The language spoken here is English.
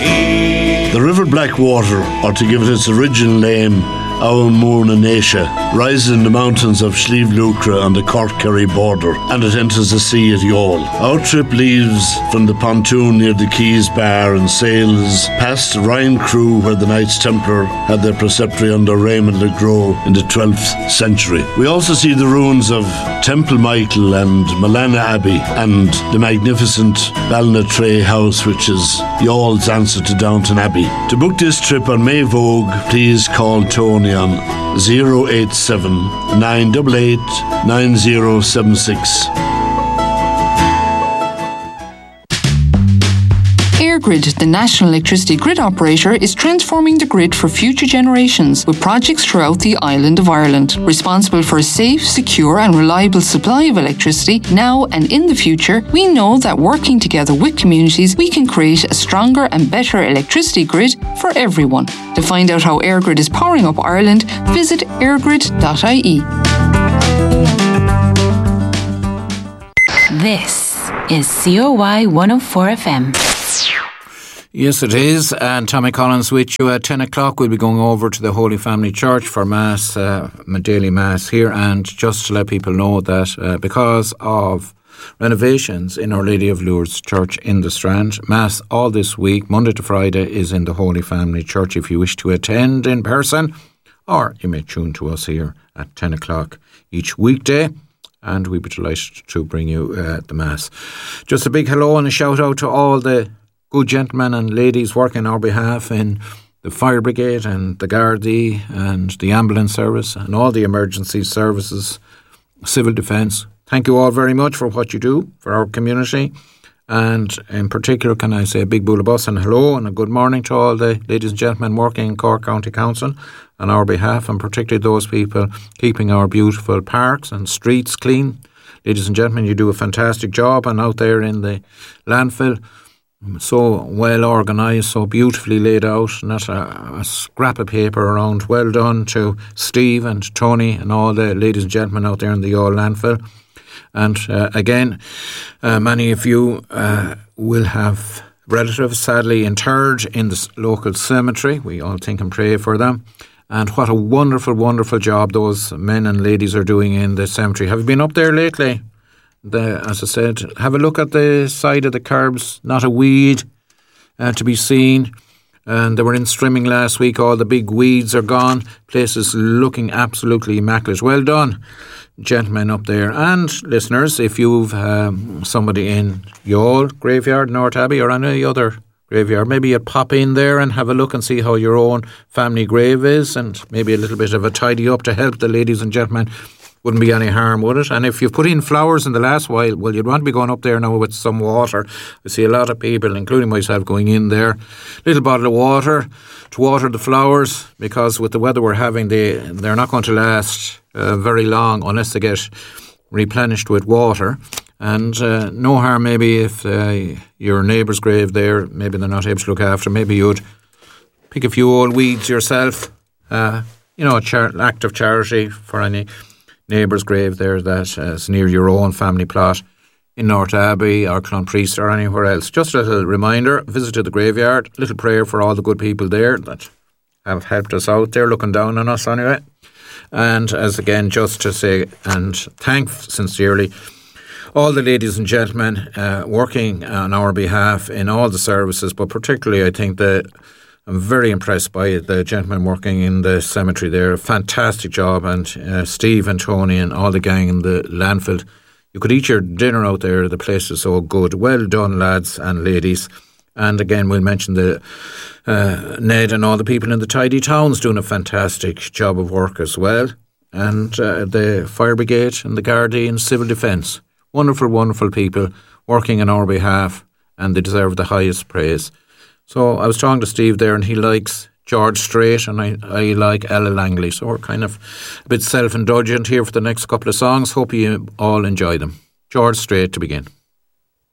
The River Blackwater, or to give it its original name, Aumurna Natia, rises in the mountains of Slieve Lucra on the Cork-Kerry border, and it enters the sea at Youghal. Our trip leaves from the pontoon near the Keys Bar and sails past Ryan Crew, where the Knights Templar had their preceptory under Raymond le Gros in the 12th century. We also see the ruins of Temple Michael and Malana Abbey, and the magnificent Ballinatray House, which is Youghall's answer to Downton Abbey. To book this trip on May Vogue, please call Tony on 087 988 9076. EirGrid, the national electricity grid operator, is transforming the grid for future generations with projects throughout the island of Ireland. Responsible for a safe, secure and reliable supply of electricity now and in the future, we know that working together with communities, we can create a stronger and better electricity grid for everyone. To find out how EirGrid is powering up Ireland, visit eirgrid.ie. This is COY 104 FM. Yes, it is. And Tommy Collins with you at 10 o'clock. We'll be going over to the Holy Family Church for Mass, daily Mass here. And just to let people know that because of renovations in Our Lady of Lourdes Church in the Strand, Mass all this week, Monday to Friday, is in the Holy Family Church if you wish to attend in person, or you may tune to us here at 10 o'clock each weekday. And we'd be delighted to bring you the Mass. Just a big hello and a shout out to all the good gentlemen and ladies working on our behalf in the Fire Brigade and the Gardaí and the Ambulance Service and all the emergency services, Civil Defence. Thank you all very much for what you do for our community. And in particular, can I say a big bullabus and hello and a good morning to all the ladies and gentlemen working in Cork County Council on our behalf, and particularly those people keeping our beautiful parks and streets clean. Ladies and gentlemen, you do a fantastic job, and out there in the landfill, so well organised, so beautifully laid out, not a scrap of paper around. Well done to Steve and Tony and all the ladies and gentlemen out there in the Youghal landfill. And again, many of you will have relatives sadly interred in the local cemetery. We all think and pray for them. And what a wonderful, wonderful job those men and ladies are doing in the cemetery. Have you been up there lately? As I said, have a look at the side of the curbs, not a weed to be seen. And they were in Strimming last week, all the big weeds are gone, places looking absolutely immaculate. Well done, gentlemen up there. And listeners, if you've somebody in Youghal graveyard, North Abbey, or any other graveyard, maybe you'd pop in there and have a look and see how your own family grave is, and maybe a little bit of a tidy up to help the ladies and gentlemen. Wouldn't be any harm, would it? And if you've put in flowers in the last while, well, you'd want to be going up there now with some water. I see a lot of people, including myself, going in there. Little bottle of water to water the flowers, because with the weather we're having, they're not going to last very long unless they get replenished with water. And no harm maybe if your neighbour's grave there, maybe they're not able to look after, maybe you'd pick a few old weeds yourself, act of charity for any neighbour's grave there that is near your own family plot in North Abbey or Clonpriest or anywhere else. Just a little reminder, visit to the graveyard, little prayer for all the good people there that have helped us out there, looking down on us anyway. And as again, just to say and thank sincerely all the ladies and gentlemen working on our behalf in all the services, but particularly I think that I'm very impressed by the gentlemen working in the cemetery there. Fantastic job. And Steve and Tony and all the gang in the landfill. You could eat your dinner out there. The place is so good. Well done, lads and ladies. And again, we'll mention the Ned and all the people in the Tidy Towns doing a fantastic job of work as well. And the Fire Brigade and the Gardaí and Civil Defence. Wonderful, wonderful people working on our behalf, and they deserve the highest praise. So I was talking to Steve there, and he likes George Strait, and I like Ella Langley. So we're kind of a bit self-indulgent here for the next couple of songs. Hope you all enjoy them. George Strait to begin.